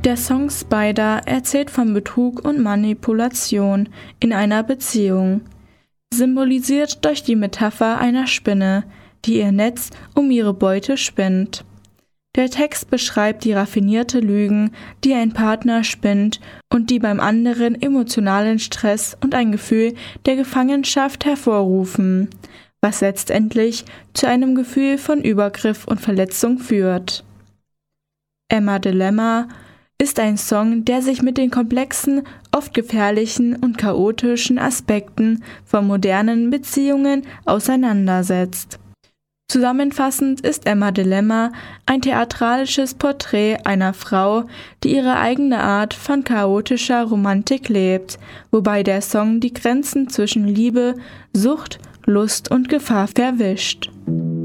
Der Song Spider erzählt von Betrug und Manipulation in einer Beziehung, symbolisiert durch die Metapher einer Spinne, die ihr Netz um ihre Beute spinnt. Der Text beschreibt die raffinierte Lügen, die ein Partner spinnt und die beim anderen emotionalen Stress und ein Gefühl der Gefangenschaft hervorrufen, was letztendlich zu einem Gefühl von Übergriff und Verletzung führt. Emma Dilemma ist ein Song, der sich mit den komplexen, oft gefährlichen und chaotischen Aspekten von modernen Beziehungen auseinandersetzt. Zusammenfassend ist Emma Dilemma ein theatralisches Porträt einer Frau, die ihre eigene Art von chaotischer Romantik lebt, wobei der Song die Grenzen zwischen Liebe, Sucht, Lust und Gefahr verwischt.